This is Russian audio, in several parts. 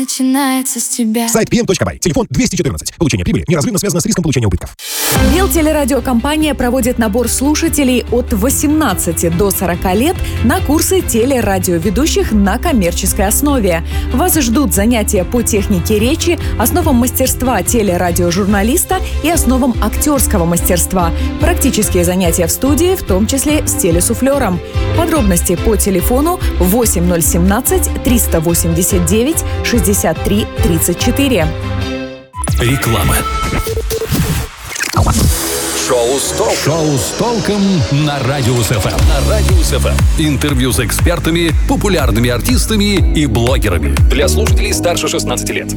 Начинается с тебя. Сайт pm.by. Телефон 214. Получение прибыли неразрывно связано с риском получения убытков. Белтелерадиокомпания проводит набор слушателей от 18 до 40 лет на курсы телерадиоведущих на коммерческой основе. Вас ждут занятия по технике речи, основам мастерства телерадиожурналиста и основам актерского мастерства. Практические занятия в студии, в том числе с телесуфлером. Подробности по телефону 8017 389 63 34. Реклама. Шоу с толком на Радиус ФМ. Интервью с экспертами, популярными артистами и блогерами. Для слушателей старше 16 лет.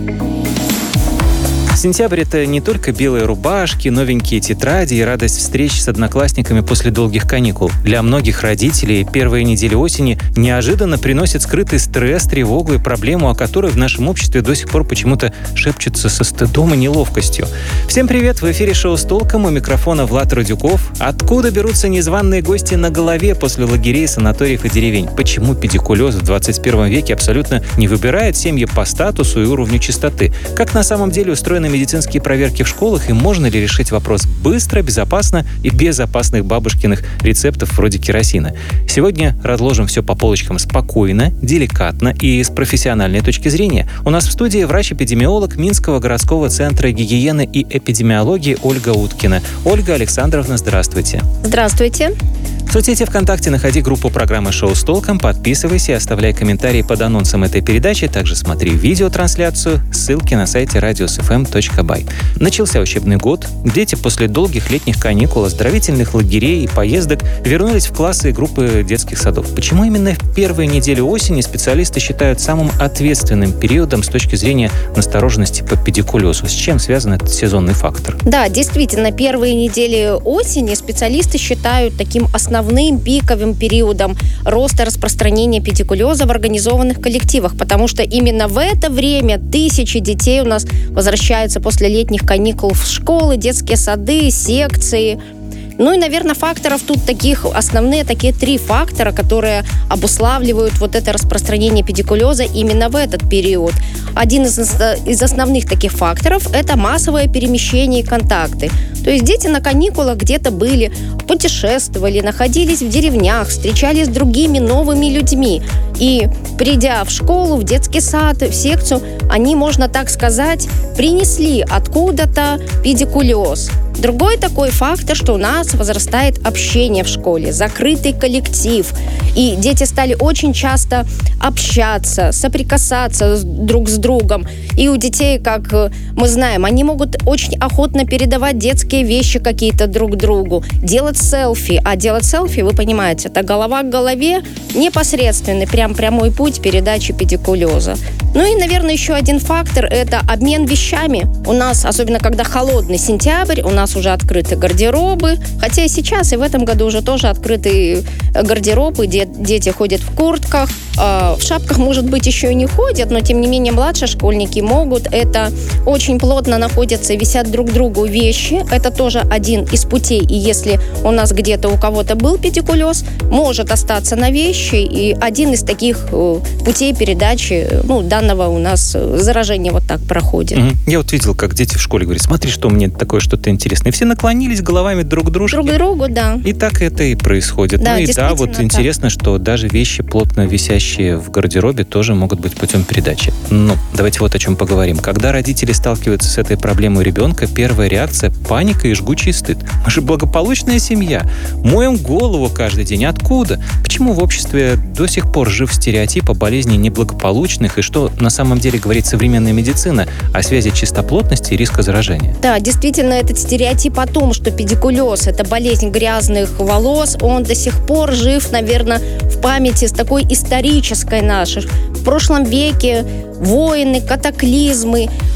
Сентябрь — это не только белые рубашки, новенькие тетради и радость встреч с одноклассниками после долгих каникул. Для многих родителей первые недели осени неожиданно приносят скрытый стресс, тревогу и проблему, о которой в нашем обществе до сих пор почему-то шепчутся со стыдом и неловкостью. Всем привет! В эфире шоу «С толком», у микрофона Влад Радюков. Откуда берутся незваные гости на голове после лагерей, санаториев и деревень? Почему педикулез в 21 веке абсолютно не выбирает семьи по статусу и уровню чистоты? Как на самом деле устроены медицинские проверки в школах, и можно ли решить вопрос быстро, безопасно и без опасных бабушкиных рецептов вроде керосина? Сегодня разложим все по полочкам спокойно, деликатно и с профессиональной точки зрения. У нас в студии врач-эпидемиолог Минского городского центра гигиены и эпидемиологии Ольга Уткина. Ольга Александровна, здравствуйте. Здравствуйте. В соцсети ВКонтакте находи группу программы «Шоу с толком», подписывайся и оставляй комментарии под анонсом этой передачи. Также смотри видеотрансляцию, ссылки на сайте radiusfm.by. Начался учебный год. Дети после долгих летних каникул, оздоровительных лагерей и поездок вернулись в классы и группы детских садов. Почему именно в первые недели осени специалисты считают самым ответственным периодом с точки зрения настороженности по педикулезу? С чем связан этот сезонный фактор? Да, действительно, первые недели осени специалисты считают таким основным пиковым периодом роста распространения педикулеза в организованных коллективах, потому что именно в это время тысячи детей у нас возвращаются после летних каникул в школы, детские сады, секции. Ну и, наверное, факторов тут основные такие 3 фактора, которые обуславливают вот это распространение педикулеза именно в этот период. Один из основных таких факторов – это массовое перемещение и контакты. То есть дети на каникулах где-то были, путешествовали, находились в деревнях, встречались с другими новыми людьми. И, придя в школу, в детский сад, в секцию, они, можно так сказать, принесли откуда-то педикулез. Другой такой фактор, что у нас возрастает общение в школе, закрытый коллектив. И дети стали очень часто общаться, соприкасаться друг с другом. И у детей, как мы знаем, они могут очень охотно передавать детские вещи какие-то друг другу, делать селфи. А делать селфи, вы понимаете, это голова к голове, непосредственный, прямой путь передачи педикулеза. Ну и, наверное, еще один фактор – это обмен вещами. У нас, особенно когда холодный сентябрь, у нас уже открыты гардеробы. Хотя и сейчас, и в этом году уже тоже открыты гардеробы. Дети ходят в куртках. В шапках, может быть, еще и не ходят, но, тем не менее, младшие школьники могут. Это очень плотно находятся и висят друг к другу вещи. Это тоже один из путей. И если у нас где-то у кого-то был педикулез, может остаться на вещи. И один из таких путей передачи данного у нас заражения вот так проходит. Я вот видел, как дети в школе говорят: смотри, что мне такое что-то интересное. И все наклонились головами друг к дружке. Друг к другу, да. И так это и происходит. Да, и да, вот так. интересно, что даже вещи, плотно висящие в гардеробе, тоже могут быть путем передачи. Ну, давайте вот о чем поговорим. Когда родители сталкиваются с этой проблемой у ребенка, первая реакция – паника и жгучий стыд. Мы же благополучная семья. Моем голову каждый день. Откуда? Почему в обществе до сих пор жив стереотип о болезни неблагополучных, и что на самом деле говорит современная медицина о связи чистоплотности и риска заражения? Да, действительно, этот стереотип о том, что педикулез – это болезнь грязных волос, он до сих пор жив, наверное, в памяти с такой исторической нашей. В прошлом веке войны, катаклизмы,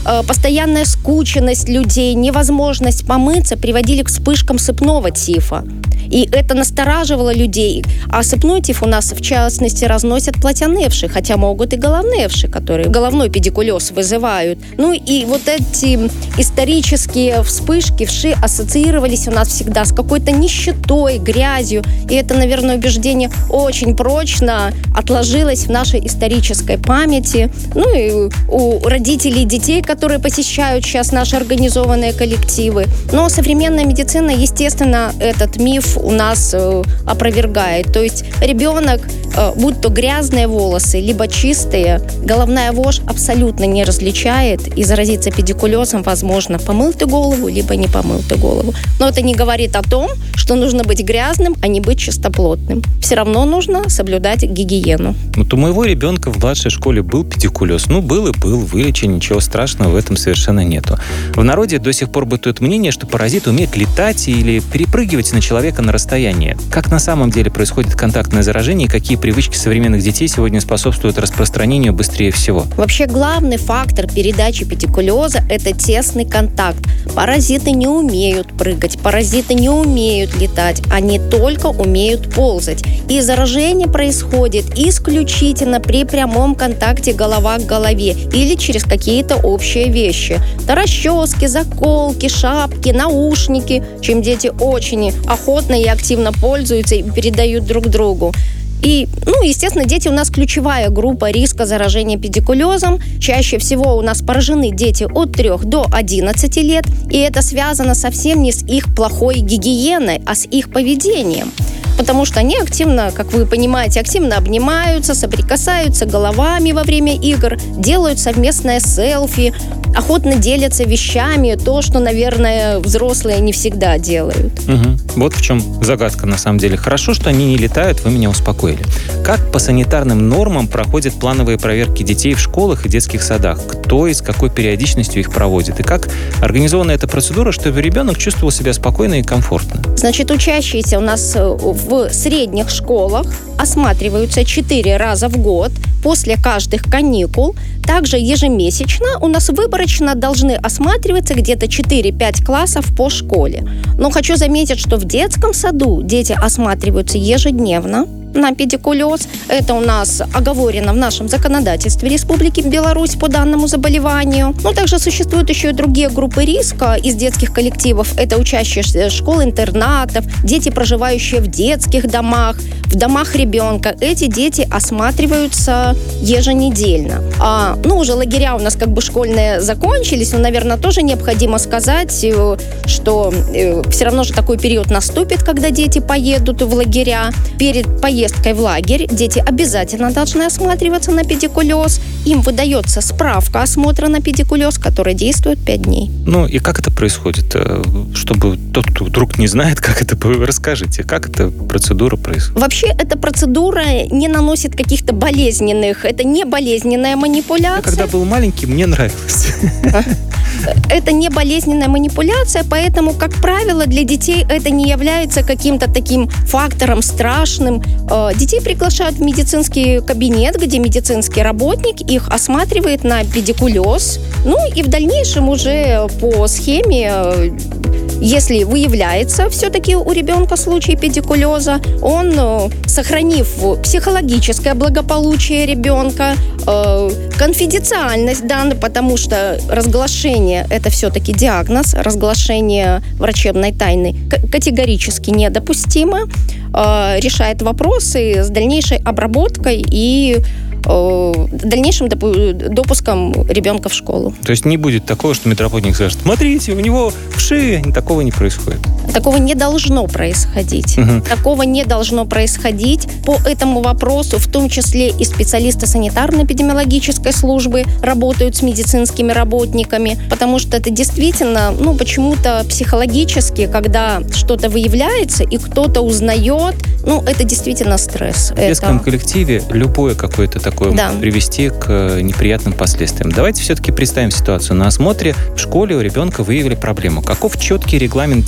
постоянная скученность людей, невозможность помыться приводили к вспышкам сыпного тифа. И это настораживало людей. А сыпной тиф у нас, в частности, разносят платяные вши, хотя могут и головные вши, которые головной педикулез вызывают. Ну и вот эти исторические вспышки вши ассоциировались у нас всегда с какой-то нищетой, грязью. И это, наверное, убеждение очень прочно отложилось в нашей исторической памяти. Ну и у родителей детей, которые посещают сейчас наши организованные коллективы. Но современная медицина, естественно, этот миф у нас опровергает. То есть ребенок, будь то грязные волосы, либо чистые, головная вошь абсолютно не различает, и заразиться педикулезом возможно, помыл ты голову, либо не помыл ты голову. Но это не говорит о том, что нужно быть грязным, а не быть чистоплотным. Все равно нужно соблюдать гигиену. Вот у моего ребенка в младшей школе был педикулез. Ну, был и был, вылечен, ничего страшного в этом совершенно нету. В народе до сих пор бытует мнение, что паразит умеет летать или перепрыгивать на человека на расстояние. Как на самом деле происходит контактное заражение и какие привычки современных детей сегодня способствуют распространению быстрее всего? Вообще главный фактор передачи педикулеза – это тесный контакт. Паразиты не умеют прыгать, паразиты не умеют летать, они только умеют ползать. И заражение происходит исключительно при прямом контакте голова к голове или через какие-то общие вещи. Это расчески, заколки, шапки, наушники, чем дети очень охотно и активно пользуются и передают друг другу. И, естественно, дети у нас ключевая группа риска заражения педикулезом. Чаще всего у нас поражены дети от 3 до 11 лет. И это связано совсем не с их плохой гигиеной, а с их поведением. Потому что они активно, как вы понимаете, активно обнимаются, соприкасаются головами во время игр, делают совместное селфи, охотно делятся вещами, то, что, наверное, взрослые не всегда делают. Угу. Вот в чем загадка, на самом деле. Хорошо, что они не летают, вы меня успокоили. Как по санитарным нормам проходят плановые проверки детей в школах и детских садах? Кто и с какой периодичностью их проводит? И как организована эта процедура, чтобы ребенок чувствовал себя спокойно и комфортно? Значит, учащиеся у нас в средних школах осматриваются 4 раза в год после каждых каникул. Также ежемесячно у нас выборочно должны осматриваться где-то 4-5 классов по школе. Но хочу заметить, что в детском саду дети осматриваются ежедневно на педикулез. Это у нас оговорено в нашем законодательстве Республики Беларусь по данному заболеванию. Но также существуют еще и другие группы риска из детских коллективов. Это учащиеся школ-интернатов, дети, проживающие в детских домах, в домах ребенка. Эти дети осматриваются еженедельно. Уже лагеря у нас школьные закончились, но, наверное, тоже необходимо сказать, что все равно же такой период наступит, когда дети поедут в лагеря. Перед поездкой в лагерь дети обязательно должны осматриваться на педикулез. Им выдается справка осмотра на педикулез, которая действует 5 дней. И как это происходит? Чтобы тот, кто вдруг не знает, как это, расскажите, как эта процедура происходит? Вообще, эта процедура не наносит каких-то болезненных, это не болезненная манипуляция. Я когда был маленький, мне нравилось. Это не болезненная манипуляция, поэтому, как правило, для детей это не является каким-то таким фактором страшным. Детей приглашают в медицинский кабинет, где медицинский работник их осматривает на педикулез. И в дальнейшем уже по схеме, если выявляется все-таки у ребенка случай педикулеза, он, сохранив психологическое благополучие ребенка, конфиденциальность данных, потому что разглашение – это все-таки диагноз, разглашение врачебной тайны категорически недопустимо, решает вопросы с дальнейшей обработкой и дальнейшим допуском ребенка в школу. То есть не будет такого, что медработник скажет: смотрите, у него вши. Такого не происходит. Такого не должно происходить. Такого не должно происходить. По этому вопросу, в том числе и специалисты санитарно-эпидемиологической службы работают с медицинскими работниками, потому что это действительно, почему-то психологически, когда что-то выявляется и кто-то узнает, это действительно стресс. В детском коллективе любое какое-то такое может привести к неприятным последствиям. Давайте все-таки представим ситуацию. На осмотре в школе у ребенка выявили проблему. Каков четкий регламент действий медработника?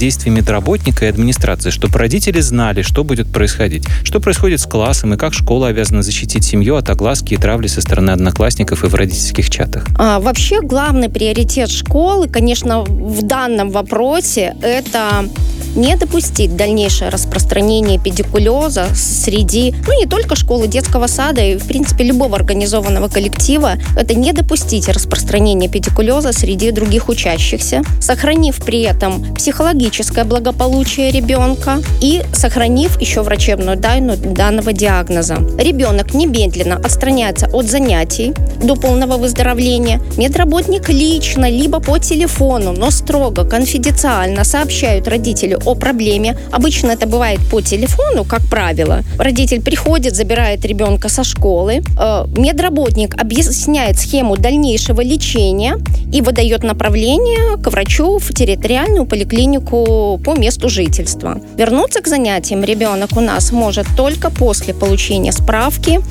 медработника и администрации, чтобы родители знали, что будет происходить, что происходит с классом и как школа обязана защитить семью от огласки и травли со стороны одноклассников и в родительских чатах? Вообще главный приоритет школы, конечно, в данном вопросе это не допустить дальнейшее распространение педикулеза среди, не только школы, детского сада и, в принципе, любого организованного коллектива. Это не допустить распространения педикулеза среди других учащихся, сохранив при этом психологическое благополучие ребенка и сохранив еще врачебную тайну данного диагноза. Ребенок немедленно отстраняется от занятий до полного выздоровления. Медработник лично, либо по телефону, но строго, конфиденциально сообщают родителю о проблеме. Обычно это бывает по телефону, как правило. Родитель приходит, забирает ребенка со школы. Медработник объясняет схему дальнейшего лечения и выдает направление к врачу в территориальную поликлинику по месту жительства. Вернуться к занятиям ребенок у нас может только после получения справки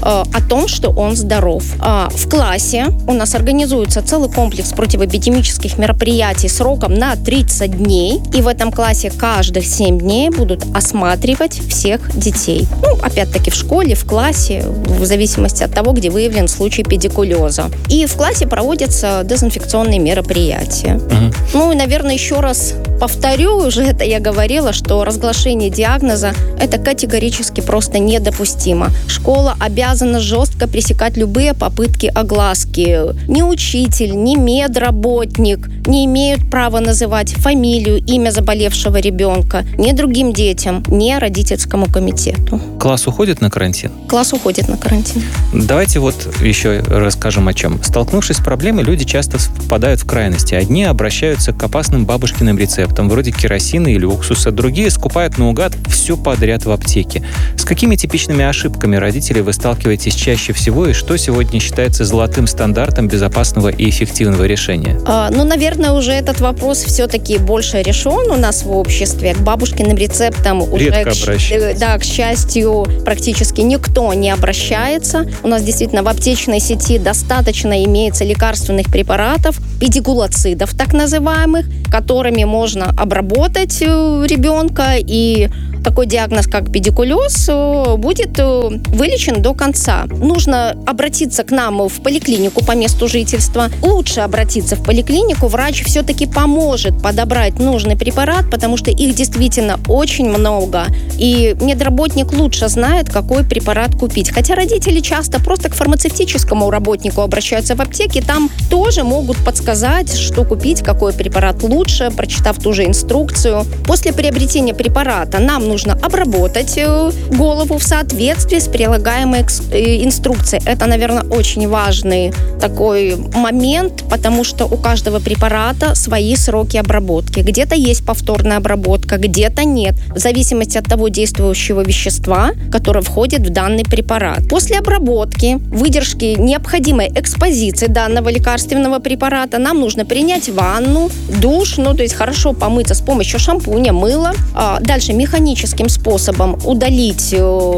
о том, что он здоров. В классе у нас организуется целый комплекс противоэпидемических мероприятий сроком на 30 дней. И в этом классе каждых 7 дней будут осматривать всех детей. Опять-таки в школе, в классе, в зависимости от того, где выявлен случай педикулеза. И в классе проводятся дезинфекционные мероприятия. И, наверное, еще раз повторю, уже это я говорила, что разглашение диагноза это категорически просто недопустимо. Школа обязана жестко пресекать любые попытки огласки. Ни учитель, ни медработник не имеют права называть фамилию, имя заболевшего ребенка ни другим детям, ни родительскому комитету. Класс уходит на карантин? Класс уходит на карантин. Давайте еще расскажем о чем. Столкнувшись с проблемой, люди часто впадают в крайности. Одни обращаются к опасным бабушкиным рецептам, вроде керосина или уксуса. Другие скупают наугад все подряд в аптеке. С какими типичными ошибками родителей вы сталкиваетесь чаще всего и что сегодня считается золотым стандартом безопасного и эффективного решения? Наверное, уже этот вопрос все-таки больше решен у нас в обществе. К бабушкиным рецептам уже, к счастью, практически никто не обращается. У нас действительно в аптечной сети достаточно имеется лекарственных препаратов, педикулоцидов так называемых, которыми можно обработать ребенка, и такой диагноз, как педикулез, будет вылечен до конца. Нужно обратиться к нам в поликлинику по месту жительства. Лучше обратиться в поликлинику. Врач все-таки поможет подобрать нужный препарат, потому что их действительно очень много. И медработник лучше знает, какой препарат купить. Хотя родители часто просто к фармацевтическому работнику обращаются в аптеке. Там тоже могут подсказать, что купить, какой препарат лучше, прочитав ту же инструкцию. После приобретения препарата нам нужно обработать голову в соответствии с прилагаемой инструкцией. Это, наверное, очень важный такой момент, потому что у каждого препарата свои сроки обработки. Где-то есть повторная обработка, где-то нет. В зависимости от того действующего вещества, которое входит в данный препарат. После обработки, выдержки необходимой экспозиции данного лекарственного препарата нам нужно принять ванну, душ, то есть хорошо помыться с помощью шампуня, мыла. Дальше механическим способом удалить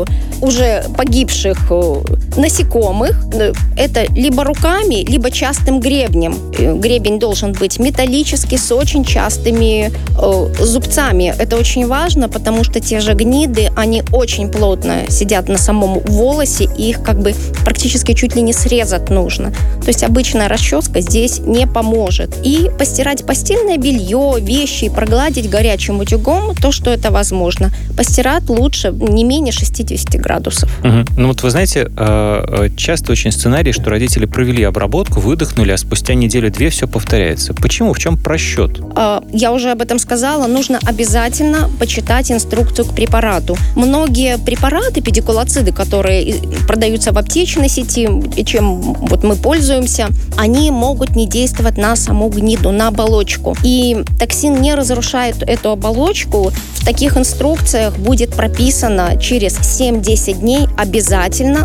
уже погибших насекомых. Это либо руками, либо частым гребнем. Гребень должен быть металлический, с очень частыми зубцами. Это очень важно, потому что те же гниды, они очень плотно сидят на самом волосе, и их практически чуть ли не срезать нужно. То есть обычная расческа здесь не поможет. И постирать постельное белье, вещи, прогладить горячим утюгом, то, что это возможно. Постирать лучше не менее 60 градусов. Вы знаете, часто очень сценарий, что родители провели обработку, выдохнули, а спустя неделю-две все повторяется. Почему? В чем просчет? Я уже об этом сказала. Нужно обязательно почитать инструкцию к препарату. Многие препараты, педикулоциды, которые продаются в аптечной сети, чем мы пользуемся, они могут не действовать на саму гниду, на оболочку. И токсин не разрушает эту оболочку. В таких инструкциях будет прописано, через 7-10 дней обязательно нужно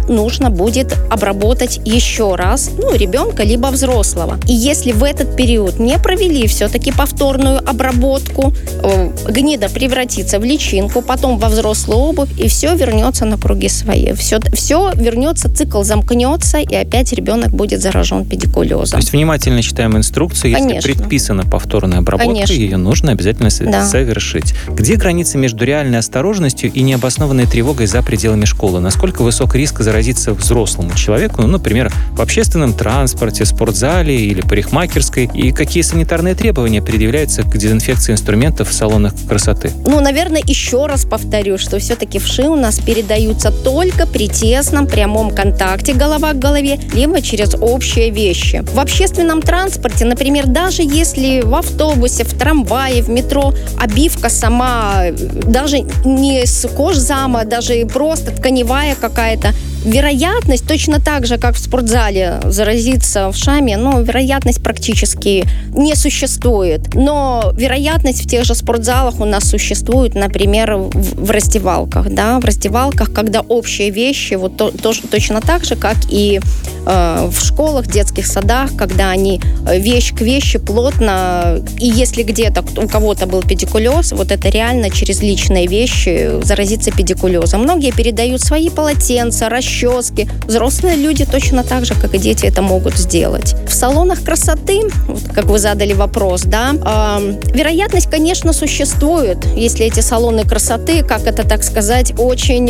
нужно будет обработать еще раз, ребенка либо взрослого. И если в этот период не провели все-таки повторную обработку, гнида превратится в личинку, потом во взрослую обувь, и все вернется на круги свои. Все вернется, цикл замкнется, и опять ребенок будет заражен педикулезом. То есть внимательно читаем инструкцию. Если Конечно. предписана повторная обработка, Конечно. ее нужно обязательно совершить. Где граница между реальной осторожностью и необоснованной тревогой за пределами школы? Насколько высок риск заразиться взрослому человеку, например, в общественном транспорте, спортзале или парикмахерской? И какие санитарные требования предъявляются к дезинфекции инструментов в салонах красоты? Наверное, еще раз повторю, что все-таки вши у нас передаются только при тесном прямом контакте голова к голове, либо через общие вещи. В общественном транспорте, например, даже если в автобусе, в трамвае, в метро обивка сама, даже не с кожзама, даже просто тканевая какая-то, вероятность точно так же, как в спортзале заразиться вшами, вероятность практически не существует. Но вероятность в тех же спортзалах у нас существует, например, в раздевалках. Да? В раздевалках, когда общие вещи, точно так же, как и в школах, детских садах, когда они вещь к вещи плотно, и если где-то у кого-то был педикулез, это реально через личные вещи заразиться педикулезом. Многие передают свои полотенца, расчески. Взрослые люди точно так же, как и дети, это могут сделать. В салонах красоты, как вы задали вопрос, вероятность, конечно, существует, если эти салоны красоты, как это так сказать, очень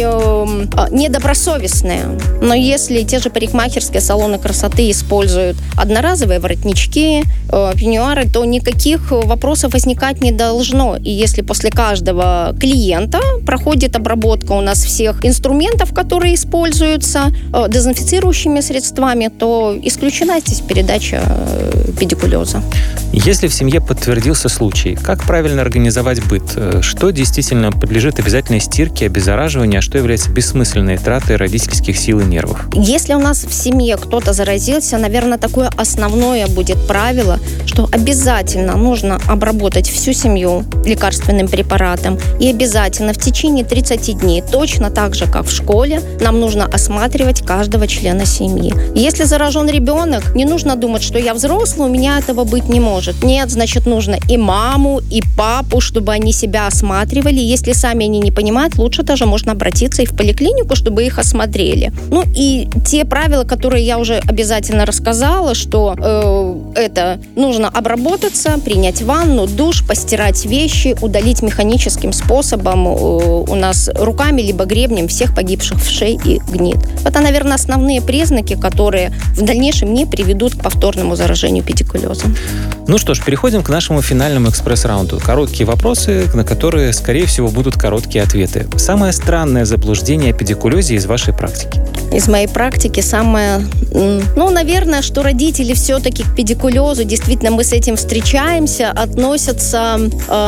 недобросовестные. Но если те же парикмахерские салоны красоты используют одноразовые воротнички, пеньюары, то никаких вопросов возникать не должно. И если после каждого клиента проходит обработка у нас всех инструментов, которые используются дезинфицирующими средствами, то исключена здесь передача педикулеза. Если в семье подтвердился случай, как правильно организовать быт? Что действительно подлежит обязательной стирке, обеззараживанию, а что является бессмысленной тратой родительских сил и нервов? Если у нас в семье кто-то заразился, наверное, такое основное будет правило, что обязательно нужно обработать всю семью лекарственным препаратом, и обязательно в течение 30 дней, точно так же, как в школе, нам нужно осматривать каждого члена семьи. Если заражен ребенок, не нужно думать, что я взрослый, у меня этого быть не может. Нет, значит, нужно и маму, и папу, чтобы они себя осматривали. Если сами они не понимают, лучше даже можно обратиться и в поликлинику, чтобы их осмотрели. И те правила, которые я уже обязательно рассказала, что это нужно обработаться, принять ванну, душ, постирать вещи, удалить механическим способом у нас руками либо гребнем всех погибших вшей и гнид. Это, наверное, основные признаки, которые в дальнейшем не приведут к повторному заражению педикулезом. Ну что ж, переходим к нашему финальному экспресс-раунду. Короткие вопросы, на которые, скорее всего, будут короткие ответы. Самое странное заблуждение о педикулезе из вашей практики? Из моей практики самое... наверное, что родители все-таки к педикулезу, действительно, мы с этим встречаемся, относятся...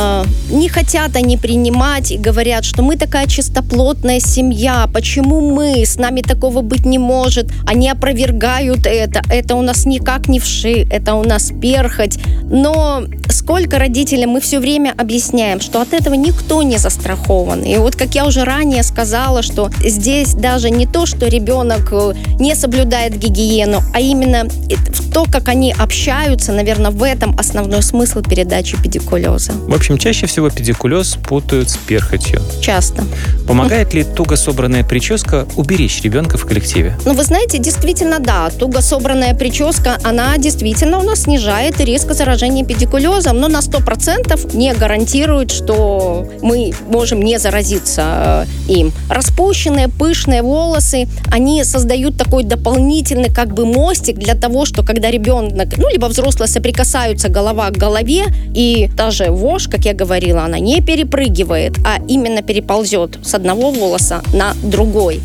не хотят они принимать и говорят, что мы такая чистоплотная семья, почему мы, с нами такого быть не может. Они опровергают это. Это у нас никак не вши, это у нас перхоть. Но сколько родителям мы все время объясняем, что от этого никто не застрахован. И как я уже ранее сказала, что здесь даже не то, что ребенок не соблюдает гигиену, а именно в то, как они общаются, наверное, в этом основной смысл передачи педикулеза. В общем, чаще всего педикулез путают с перхотью. Часто. Помогает ли туго собранная прическа уберечь ребенка в коллективе? Вы знаете, действительно, да. Туго собранная прическа, она действительно у нас снижает риск заражения педикулезом, но на 100% не гарантирует, что мы можем не заразиться им. Распущенные, пышные волосы, они создают такой дополнительный мостик для того, что когда ребенок, либо взрослые соприкасаются голова к голове, и даже вошь, как я говорила, она не перепрыгивает, а именно переползет с одного волоса на другой.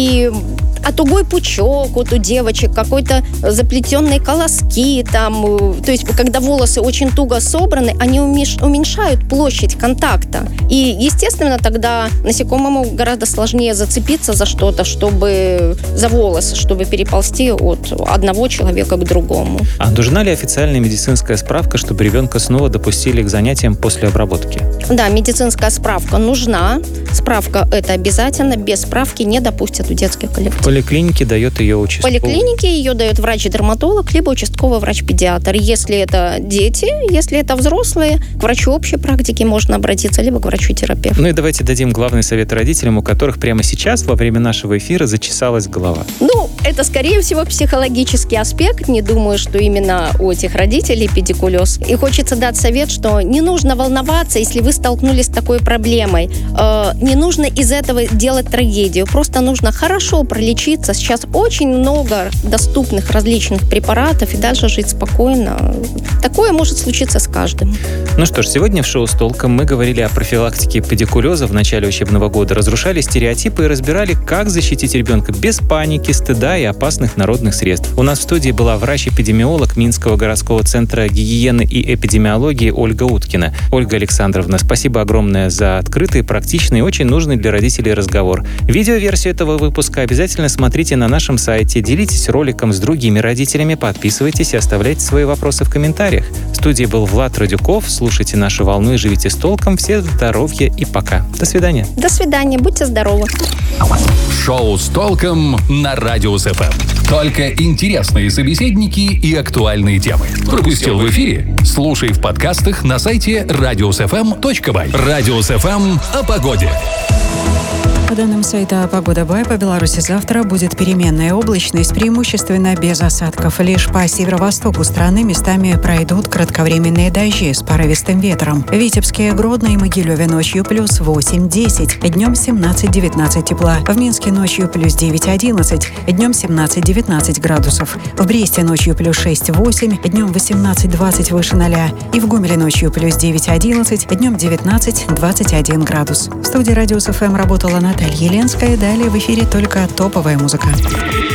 Тугой пучок у девочек, какой-то заплетенные колоски то есть когда волосы очень туго собраны, они уменьшают площадь контакта. И, естественно, тогда насекомому гораздо сложнее зацепиться за что-то, за волосы, чтобы переползти от одного человека к другому. А нужна ли официальная медицинская справка, чтобы ребенка снова допустили к занятиям после обработки? Да, медицинская справка нужна. Справка это обязательно. Без справки не допустят в детский коллектив. поликлинике дает ее В участковый? поликлинике ее дает врач-дерматолог, либо участковый врач-педиатр. Если это дети, если это взрослые, к врачу общей практики можно обратиться, либо к врачу-терапевту. Ну и давайте дадим главный совет родителям, у которых прямо сейчас, во время нашего эфира, зачесалась голова. Ну, это, скорее всего, психологический аспект. Не думаю, что именно у этих родителей педикулез. И хочется дать совет, что не нужно волноваться, если вы столкнулись с такой проблемой. Не нужно из этого делать трагедию. Просто нужно хорошо пролечиться. Сейчас очень много доступных различных препаратов, и дальше жить спокойно. Такое может случиться с каждым. Ну что ж, сегодня в шоу «С толком» мы говорили о профилактике педикулеза в начале учебного года, разрушали стереотипы и разбирали, как защитить ребенка без паники, стыда и опасных народных средств. У нас в студии была врач-эпидемиолог Минского городского центра гигиены и эпидемиологии Ольга Уткина. Ольга Александровна, спасибо огромное за открытый, практичный и очень нужный для родителей разговор. Видеоверсию этого выпуска обязательно смотрите на нашем сайте, делитесь роликом с другими родителями, подписывайтесь и оставляйте свои вопросы в комментариях. В студии был Влад Радюков. Слушайте нашу волну и живите с толком. Всем здоровья и пока. До свидания. До свидания. Будьте здоровы. Шоу «С толком» на Радио СФМ. Только интересные собеседники и актуальные темы. Пропустил в эфире? Слушай в подкастах на сайте radiosfm.by. Радио СФМ о погоде. По данным сайта «Погода Бай», по Беларуси завтра будет переменная облачность, преимущественно без осадков. Лишь по северо-востоку страны местами пройдут кратковременные дожди с порывистым ветром. В Витебске, Гродно и Могилеве ночью плюс 8-10, днем 17-19 тепла. В Минске ночью плюс 9-11, днем 17-19 градусов. В Бресте ночью плюс 6-8, днем 18-20 выше 0. И в Гомеле ночью плюс 9-11, днем 19-21 градус. В студии Радио СФМ работала Наталья Еленская. Далее в эфире только топовая музыка.